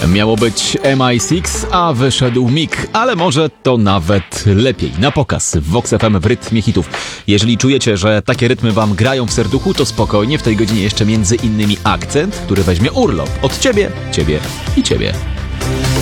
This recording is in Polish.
Miało być MI6, a wyszedł Mig, ale może to nawet lepiej. Na pokaz w Vox FM w rytmie hitów. Jeżeli czujecie, że takie rytmy wam grają w serduchu, to spokojnie, w tej godzinie jeszcze między innymi akcent, który weźmie urlop od ciebie, ciebie i ciebie.